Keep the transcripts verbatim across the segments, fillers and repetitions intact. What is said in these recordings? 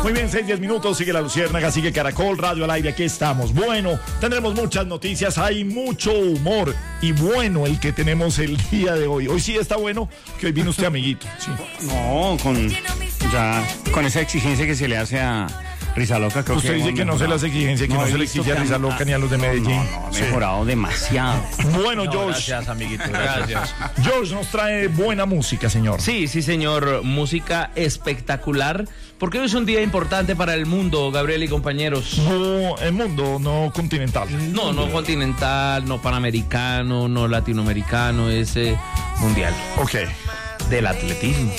Muy bien, seis, diez minutos, sigue La Luciérnaga, sigue Caracol Radio al aire, aquí estamos. Bueno, tendremos muchas noticias, hay mucho humor y bueno el que tenemos el día de hoy. Hoy sí está bueno, que hoy vino usted, amiguito. Sí. No, con, ya, con esa exigencia que se le hace a Rizaloca, creo usted que dice que no se le hace exigencia, que no, no se le exige a Rizaloca ni a los de Medellín. No, no, ha mejorado sí. demasiado. Bueno, no, George. Gracias, amiguito, gracias. George nos trae buena música, señor. Sí, sí, señor. Música espectacular. Porque hoy es un día importante para el mundo, Gabriel y compañeros. No, el mundo, no continental. No, no continental, no panamericano, no latinoamericano, es eh, mundial. Ok. Del atletismo.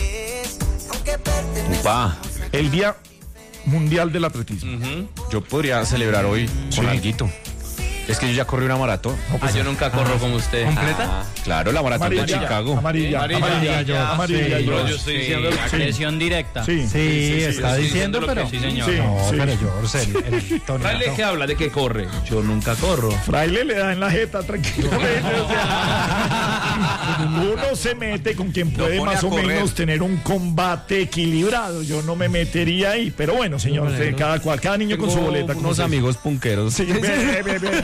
Upa. El día mundial del atletismo. Uh-huh. Yo podría celebrar hoy con Sí. alguito. Es que yo ya corrí una maratón. No, pues, ah, yo nunca corro ah, como usted. ¿Completa? Ah, claro, la maratón amarilla, de Chicago. Amarilla, amarilla, amarilla, yo, amarilla, sí, yo. yo estoy diciendo sí. agresión directa. Sí, sí, sí, sí, sí está sí, diciendo, sí, pero sí, señor. Sí, no, sí. pero yo, el, el Fraile, ¿qué habla? ¿De qué corre? Yo nunca corro. Fraile le da en la jeta tranquilamente. O sea, uno se mete con quien puede más o correr. menos tener un combate equilibrado. Yo no me metería ahí, pero bueno, señor, Bueno, usted, cada cual, cada niño Tengo con su boleta. como unos se- amigos punqueros. Sí, bien, bien, bien.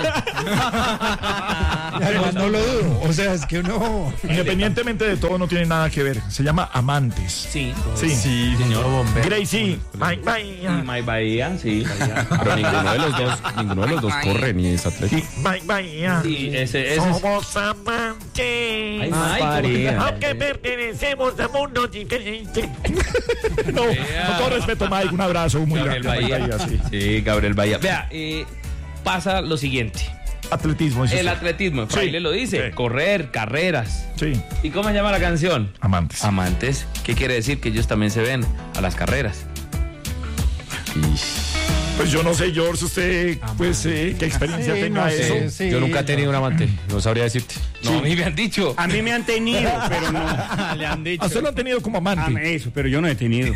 además no lo dudo, o sea, es que uno... Independientemente de todo, no tiene nada que ver. Se llama Amantes. Sí. Sí, Sí, Señor bombero. Gracie, bye, Y bye. My Bahía, sí. pero ninguno de los dos, ninguno de los dos corre ni es atleta. Bye, bye. Sí, ese, ese es... Somos amantes. Ay, Ah, Mike, paría. ¿cómo Aunque pertenecemos a mundo diferente. No, con todo respeto, Mike, un abrazo muy Gabriel grande. Bahía. Bahía, sí. Sí, Gabriel Bahía. Vea, eh, pasa lo siguiente. Atletismo, dice El usted. atletismo, Fraile Sí, lo dice, sí. correr, carreras. Sí, ¿Y cómo se llama la canción? amantes. Amantes. ¿Qué quiere decir? Que ellos también se ven a las carreras. Pues yo no sé, George, usted, pues, eh, qué experiencia Sí, tenga no eso. sé, sí, Yo nunca he no. tenido un amante, no sabría decirte. No, a mí me han dicho. A mí me han tenido, pero no. Le han dicho. ¿A usted lo han tenido como Ah, amante? eso, pero yo no he tenido.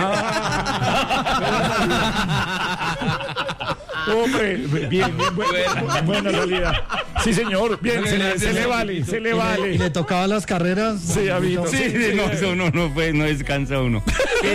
Hombre, bien, bien, buena, buena realidad. Sí, señor, bien, se le, se le vale, se le ¿Y vale. le tocaba las carreras? Sí, amigo. Sí, sí, no, eso no, no, pues, no descansa uno.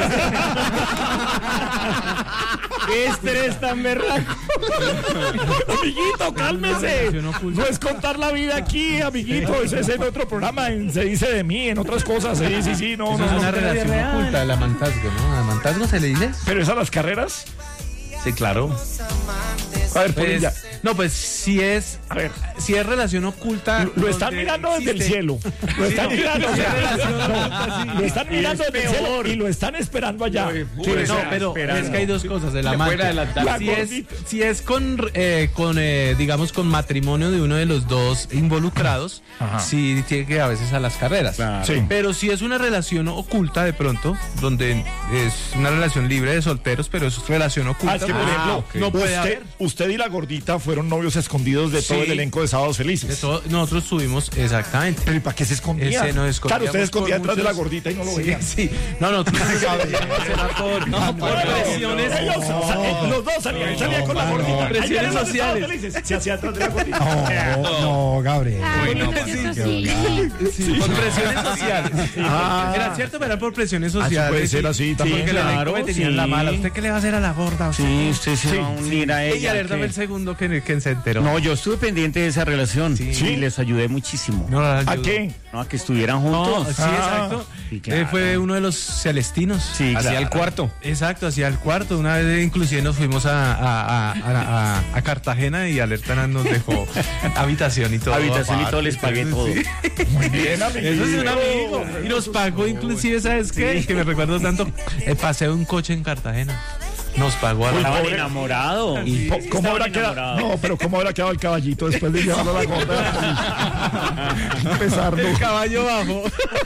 ¿Qué estrés tan berraco? Amiguito, cálmese. No es contar la vida aquí, amiguito. Ese es en otro programa, en Se dice de mí, en otras cosas. Sí, sí, sí, no, Eso no. es no, una no. relación oculta, el amantazgo, ¿no? ¿Amantazgo se le dice? Pero es a las carreras. Sí, claro. A ver, Pues, Polilla. no, pues si es, A ver. si es relación oculta. Lo, lo están donde mirando desde el existe- cielo. Lo están mirando. o sea, relación no, oculta, sí. lo están mirando desde el cielo y lo están esperando allá. Sí, No, o sea, pero esperando. es que hay dos cosas. El Le pueden amante. adelantar. La Si es, gordita. si es con, eh, con eh, digamos, con matrimonio de uno de los dos involucrados, Ajá. sí tiene que ir a veces a las carreras. Claro. Sí. Pero si es una relación oculta de pronto, donde es una relación libre de solteros, pero es relación oculta, Ah, es que, por pues, ejemplo, no puede usted, haber. usted y la gordita fueron novios escondidos de todo Sí. el elenco de Sábados Felices. Eso nosotros tuvimos, exactamente. Pero ¿y para qué se escondía? Ese no escondíamos Claro, usted escondía por detrás de la muchos- gordita y no lo Sí, veía. sí. No, no, tú no sabes, era por, no, por presiones. Ellos, sa- eh, los dos salían, salían con la no, gordita. no. Ahí Presiones vienen los sociales. Sábados Felices. Se hacía atrás de la gordita. No, no, Gabriel. Ay, no, no, sí, eso sí. Sí, por presiones sociales. Ah. Era cierto, pero era por presiones Ah, sí, sociales. puede ser así también. Porque el elenco claro, me tenían sí. la mala. ¿Usted qué le va a hacer a la gorda? ¿Usted? Sí, usted se Sí, va a unir a Ella, ella. alerta ¿qué? el segundo que, que se enteró. No, yo estuve pendiente de esa relación. Sí. Sí, les ayudé muchísimo. No la ¿A ayudó. qué? No, a que estuvieran No, juntos. sí, Ah. exacto. Sí, claro. Eh, fue uno de los celestinos. Sí, Hacia claro. el cuarto. Exacto, hacia el cuarto. Una vez inclusive nos fuimos a, a, a, a, a- a Cartagena y Alerta nos dejó habitación y todo. Habitación y todo, les pagué todo. Muy bien, amiguito. Eso es un amigo. Y nos pagó inclusive, ¿sabes qué? Que me recuerdo tanto, el paseo en un coche en Cartagena. Nos pagó a la Estaban pobre. enamorados. Po- ¿Cómo Estaban habrá quedado? enamorados. No, pero ¿cómo habrá quedado el caballito después de llevarlo a la gorda? Pesarlo. El caballo bajo.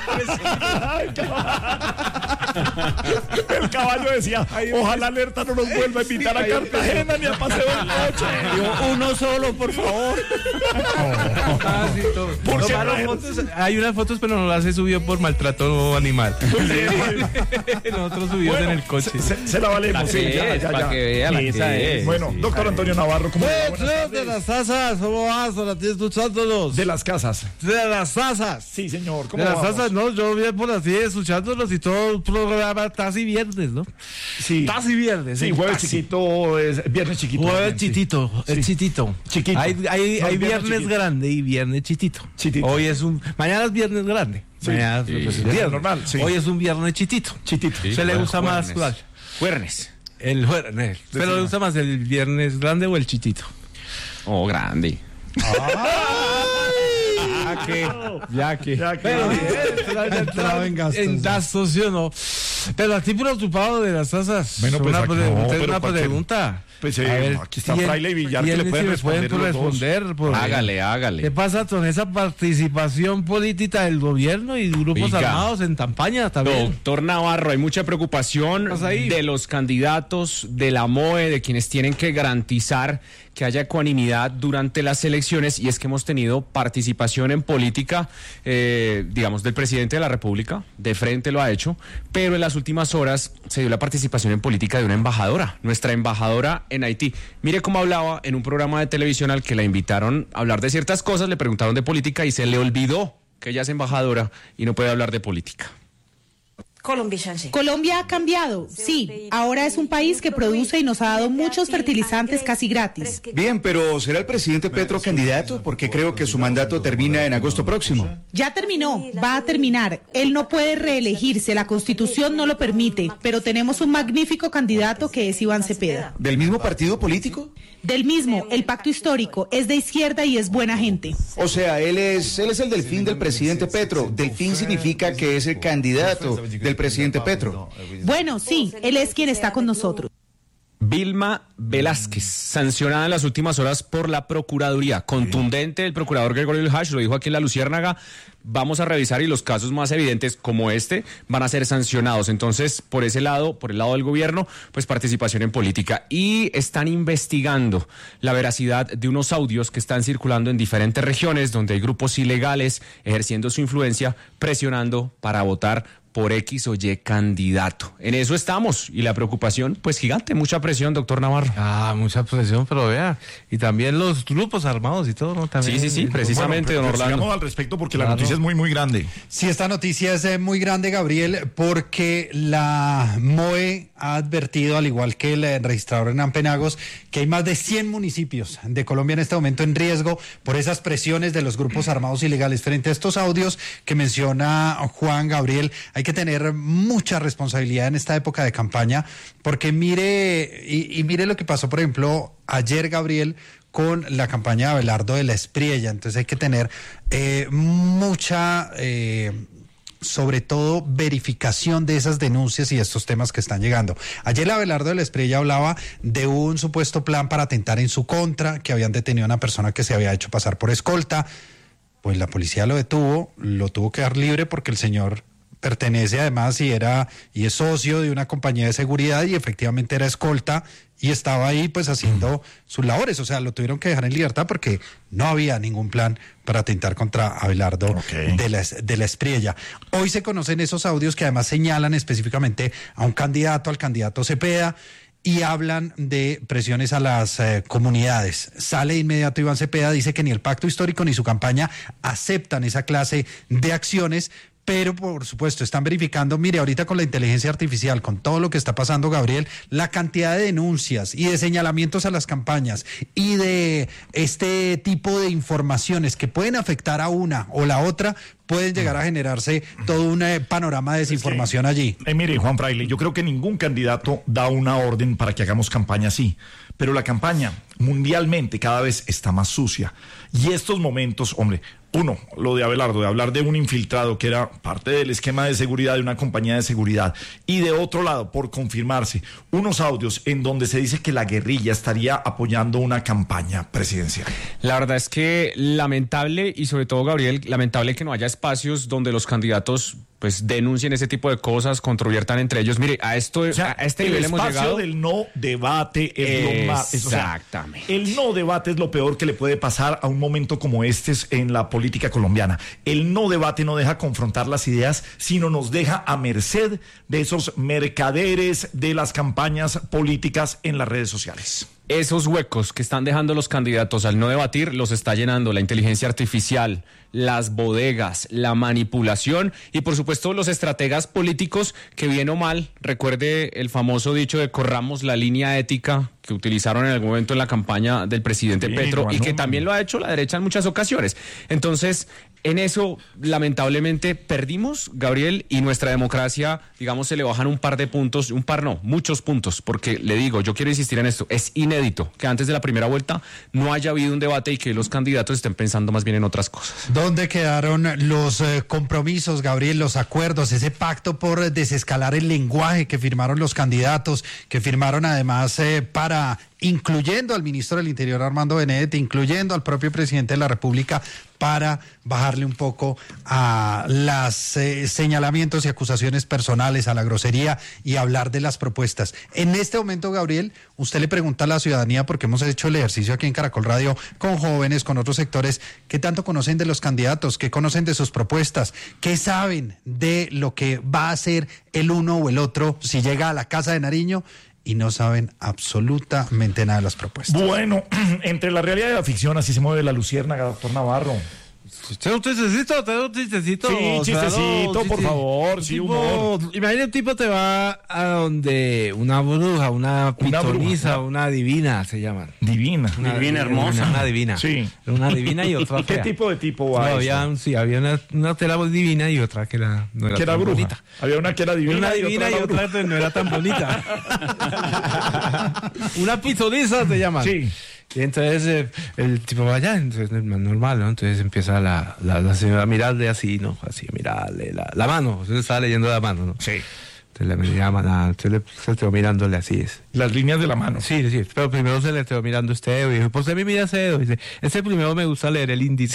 El caballo decía, ojalá Alerta no nos vuelva a invitar a Cartagena ni a paseo en coche. Yo, uno solo, por favor. Ah, sí, todo. Por Tomaron cierto, fotos, hay unas fotos, pero no las he subido por maltrato animal. Nosotros subimos Bueno, en el coche. Se, se la valemos, sí, que ya, es, ya, para ya. que vea la Sí, que esa es. es. Bueno, doctor Antonio Navarro, ¿cómo le va? Buenas de tardes. las asas, ¿cómo vas? Ahora ti escuchándolos. De las casas. De las asas. Sí, señor, ¿cómo De las vamos? asas, no, yo bien por así escuchándolos y todo su programa Casi Viernes, ¿no? Sí. Casi Viernes. Sí, el jueves Casi. chiquito, es viernes chiquito. Jueves sí. chitito, el Sí. chitito. Chiquito. Hay, hay, No, hay el viernes viernes chiquito. grande y viernes chitito. Chitito. Hoy es un, mañana es viernes grande. Sí. Mañana Sí, pues, es es viernes. normal, sí. Hoy es un viernes chitito. Chitito. ¿Se le gusta más cuál? Juernes. El jueves. ¿Pero le gusta más el viernes grande o el chitito? Oh, grande. Ya que, Ya que. Ya que. Pero Entraba en gastos. En gastos, ¿sí o no? Pero a ti preocupado de las tasas. Bueno, pues, una, aquí- pre- no, tengo pero una cualquier- pregunta. Pues, eh, A ver, aquí está ¿tien- Fraile y Villar, que le ¿tienes pueden si me responder los dos? responder? Por- Hágale, hágale. ¿Qué pasa con esa participación política del gobierno y grupos Oiga. armados en campaña también? Doctor Navarro, hay mucha preocupación ¿Estás ahí? de los candidatos, de la M O E, de quienes tienen que garantizar que haya ecuanimidad durante las elecciones, y es que hemos tenido participación en política, eh, digamos, del presidente de la República, de frente lo ha hecho, pero en las últimas horas se dio la participación en política de una embajadora, nuestra embajadora en Haití. Mire cómo hablaba en un programa de televisión al que la invitaron a hablar de ciertas cosas, le preguntaron de política y se le olvidó que ella es embajadora y no puede hablar de política. Colombia ha cambiado, sí. Ahora es un país que produce y nos ha dado muchos fertilizantes casi gratis. Bien, pero ¿será el presidente Petro candidato? Porque creo que su mandato termina en agosto próximo. Ya terminó, va a terminar. Él no puede reelegirse, la Constitución no lo permite, pero tenemos un magnífico candidato que es Iván Cepeda. ¿Del mismo partido político? Del mismo, el pacto histórico, es de izquierda y es buena gente. O sea, él es, él es el delfín del presidente Petro. Delfín significa que es el candidato del presidente Petro. Bueno, sí, él es quien está con nosotros. Vilma Velázquez, sancionada en las últimas horas por la Procuraduría. Contundente el procurador Gregorio Hash, lo dijo aquí en La Luciérnaga. Vamos a revisar y los casos más evidentes como este van a ser sancionados. Entonces, por ese lado, por el lado del gobierno, pues participación en política. Y están investigando la veracidad de unos audios que están circulando en diferentes regiones donde hay grupos ilegales ejerciendo su influencia, presionando para votar por X o Y candidato. En eso estamos y la preocupación, pues gigante, mucha presión, doctor Navarro. Ah, mucha presión, pero vea. Y también los grupos armados y todo, ¿no? También, Sí, sí, sí, precisamente, Bueno, don pero Orlando. sigamos al respecto porque la Claro. noticia es muy, muy grande. Sí, esta noticia es eh, muy grande, Gabriel, porque la M O E ha advertido, al igual que el eh, registrador Hernán Penagos, que hay más de cien municipios de Colombia en este momento en riesgo por esas presiones de los grupos armados ilegales. Frente a estos audios que menciona Juan Gabriel, hay que tener mucha responsabilidad en esta época de campaña, porque mire, y, y mire lo que pasó, por ejemplo, ayer, Gabriel, con la campaña de Abelardo de la Espriella. Entonces hay que tener eh, mucha, eh, sobre todo, verificación de esas denuncias y estos temas que están llegando. Ayer Abelardo de la Espriella hablaba de un supuesto plan para atentar en su contra, que habían detenido a una persona que se había hecho pasar por escolta. Pues la policía lo detuvo, lo tuvo que dar libre porque el señor pertenece además y era y es socio de una compañía de seguridad y efectivamente era escolta y estaba ahí pues haciendo sus labores, o sea, lo tuvieron que dejar en libertad porque no había ningún plan para atentar contra Abelardo Ok. de la, de la Espriella. Hoy se conocen esos audios que además señalan específicamente a un candidato, al candidato Cepeda, y hablan de presiones a las eh, comunidades. Sale de inmediato Iván Cepeda, dice que ni el pacto histórico ni su campaña aceptan esa clase de acciones, pero por supuesto están verificando, mire, ahorita con la inteligencia artificial, con todo lo que está pasando, Gabriel, la cantidad de denuncias y de señalamientos a las campañas y de este tipo de informaciones que pueden afectar a una o la otra, pueden llegar a generarse todo un eh, panorama de desinformación allí. Eh, mire, Juan Fraile, yo creo que ningún candidato da una orden para que hagamos campaña así, pero la campaña mundialmente cada vez está más sucia. Y estos momentos, hombre, uno, lo de Abelardo, de hablar de un infiltrado que era parte del esquema de seguridad de una compañía de seguridad, y de otro lado, por confirmarse, unos audios en donde se dice que la guerrilla estaría apoyando una campaña presidencial. La verdad es que lamentable y sobre todo, Gabriel, lamentable que no haya espacios donde los candidatos pues denuncien ese tipo de cosas, controviertan entre ellos. Mire, a esto, O sea, a este el nivel hemos espacio llegado. del no debate es lo más. es, o sea, Exactamente. el no debate es lo peor que le puede pasar a un momento como este en la política colombiana. El no debate no deja confrontar las ideas, sino nos deja a merced de esos mercaderes de las campañas políticas en las redes sociales. Esos huecos que están dejando los candidatos al no debatir los está llenando la inteligencia artificial, las bodegas, la manipulación y por supuesto los estrategas políticos que bien o mal, recuerde el famoso dicho de corramos la línea ética que utilizaron en algún momento en la campaña del presidente Sí, Petro bueno, y que también lo ha hecho la derecha en muchas ocasiones. Entonces, en eso lamentablemente perdimos, Gabriel, y nuestra democracia, digamos, se le bajan un par de puntos, un par no, muchos puntos, porque le digo, yo quiero insistir en esto, es inédito que antes de la primera vuelta no haya habido un debate y que los candidatos estén pensando más bien en otras cosas. ¿Dónde quedaron los eh, compromisos, Gabriel, los acuerdos, ese pacto por desescalar el lenguaje que firmaron los candidatos, que firmaron además eh, para, incluyendo al ministro del Interior Armando Benedetti, incluyendo al propio presidente de la República, para bajarle un poco a los eh, señalamientos y acusaciones personales, a la grosería y hablar de las propuestas? En este momento, Gabriel, usted le pregunta a la ciudadanía, porque hemos hecho el ejercicio aquí en Caracol Radio con jóvenes, con otros sectores, ¿qué tanto conocen de los candidatos? ¿Qué conocen de sus propuestas? ¿Qué saben de lo que va a hacer el uno o el otro si llega a la Casa de Nariño? Y no saben absolutamente nada de las propuestas. Bueno, entre la realidad y la ficción, así se mueve la luciérnaga, doctor Navarro. ¿Tengo un chistecito? ¿Tengo un chistecito? Sí, Claro, chistecito, sí, por sí. favor, Un sí, tipo- humor. Imagina un tipo te va a donde una bruja, una Una pitonisa, bruja. una divina se llaman. Divina. Una hermosa. Una divina. Sí. Una divina y otra ¿Qué fea. tipo de tipo No, va eso? había, sí, había una, una que era divina y otra que era, no era Que era tan bruja. bonita. Había una que era divina, Una y divina otra y era otra bruja. que no era tan bonita. Una pitonisa se llama. Sí. Y entonces eh, el tipo va allá, entonces es más normal, ¿no? Entonces empieza la, la, la señora a mirarle así, ¿no? Así, a mirarle la, la mano. Entonces estaba leyendo la mano, ¿no? Sí. Entonces le miraba, nada, entonces le, se quedó mirándole así. Es. Las líneas de la mano. Sí, sí, pero primero se le quedó mirando este dedo y dijo, ¿por qué me mira ese dedo? Y dice, ese primero me gusta leer el índice.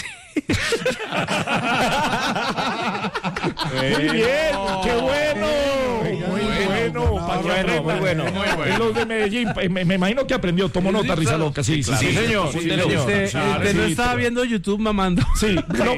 Muy bien, qué bueno. Muy bueno, para que aprenda. muy bueno, muy bueno. En los de Medellín, me, me imagino que aprendió, tomó nota, risa loca. Sí, sí, sí. señor. Sí, Sí, señor. Este, este Claro, no sí, estaba pero- viendo YouTube mamando. Sí, no, pero,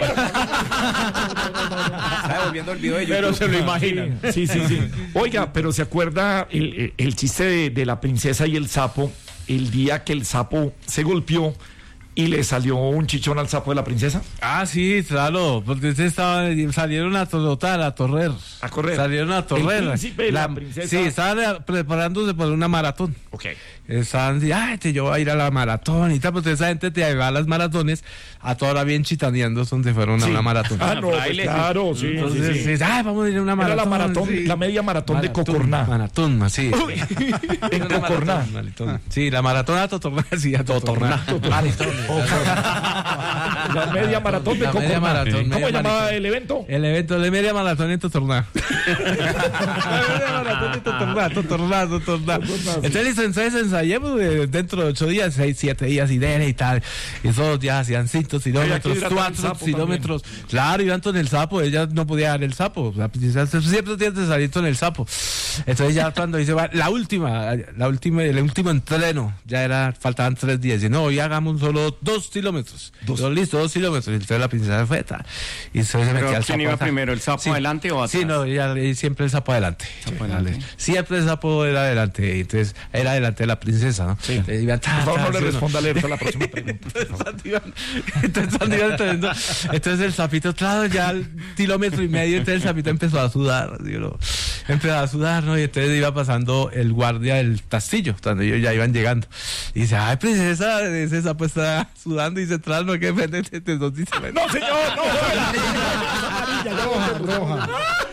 Estaba volviendo el video de YouTube. Pero se lo imaginan. sí, sí, sí. Oiga, pero ¿se acuerda el, el- el chiste de, de la princesa y el sapo? El día que el sapo se golpeó y le salió un chichón al sapo de la princesa. Ah, sí, claro, porque ustedes estaban, salieron a trotar, a torrer. A correr. Salieron a torrer. El príncipe y la princesa. Sí, estaban eh, preparándose para una maratón. Ok. Estaban diciendo, ay, te, yo voy a ir a la maratón y tal, pues esa gente te va a las maratones, a toda hora bien chitaneando donde fueron a Sí. una maratón. Ah, no, pues claro, sí, Entonces, sí, sí. sí, ay, vamos a ir a una maratón. Era la maratón, sí. la media maratón, de Cocorná. Maratón, así. En Una Cocorná. maratón, maratón. Sí, la maratón a Totorná, sí, a Totorná. Maratón. La media maratón de La media Cocorná. maratón, ¿Cómo media se llamaba maratón. el evento? El evento de media maratón en Totorná. La media maratón en Totorná, Totorná, Totorná. Entonces, listo, entonces ensayemos eh, dentro de ocho días, seis, siete días y dele y tal. Y todos ya hacían cinco kilómetros, hidratar el cuatro sapo kilómetros. Claro, iban con el sapo, ella no podía dar el sapo. La princesa siempre tiene que salir con el sapo. Entonces ya cuando dice, va, la última, la última, el último entreno, ya era, faltaban tres días. Y no, hoy hagamos solo dos kilómetros. Dos. Listo, dos kilómetros. Y entonces la princesa fue tal. Y entonces se metía el sapo. ¿Quién iba atrás. primero, el sapo Sí. adelante o atrás? Sí, no, ella, ella siempre el sapo adelante. Sapo adelante. Siempre el sapo era adelante. Y entonces era adelante de la princesa, ¿no? Sí. Le iban, ta, Por favor, ta, no le sí, responda alerta a la próxima pregunta. entonces, Santi Iván- entonces, Santi Iván entendiendo. Entonces el sapito, claro, ya al kilómetro y medio, entonces el sapito empezó a sudar, así, ¿no? Empezó a sudar, ¿no? Y entonces iba pasando el guardia del castillo, cuando ellos ya iban llegando. Y dice, ay, princesa, ese sapo está sudando y se trae, no, que vende, te, te, te, te, No, señor, no, amarilla, roja, roja.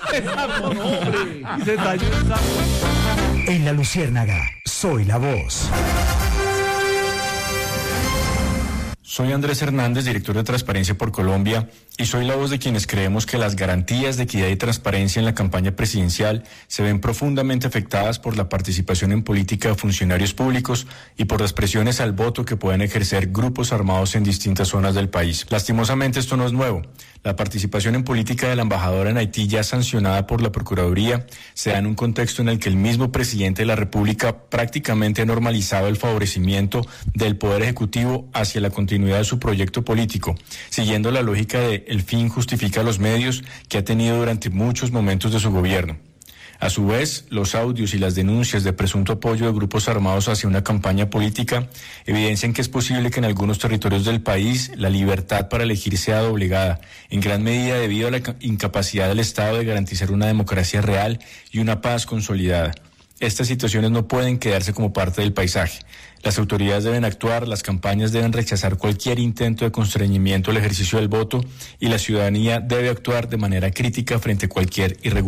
y se talló el sapo. En La Luciérnaga, soy la voz. Soy Andrés Hernández, director de Transparencia por Colombia, y soy la voz de quienes creemos que las garantías de equidad y transparencia en la campaña presidencial se ven profundamente afectadas por la participación en política de funcionarios públicos y por las presiones al voto que pueden ejercer grupos armados en distintas zonas del país. Lastimosamente esto no es nuevo. La participación en política de la embajadora en Haití, ya sancionada por la Procuraduría, se da en un contexto en el que el mismo presidente de la República prácticamente ha normalizado el favorecimiento del Poder Ejecutivo hacia la continuidad de su proyecto político, siguiendo la lógica de el fin justifica los medios que ha tenido durante muchos momentos de su gobierno. A su vez, los audios y las denuncias de presunto apoyo de grupos armados hacia una campaña política evidencian que es posible que en algunos territorios del país la libertad para elegir sea doblegada, en gran medida debido a la incapacidad del Estado de garantizar una democracia real y una paz consolidada. Estas situaciones no pueden quedarse como parte del paisaje. Las autoridades deben actuar, las campañas deben rechazar cualquier intento de constreñimiento al ejercicio del voto y la ciudadanía debe actuar de manera crítica frente a cualquier irregularidad.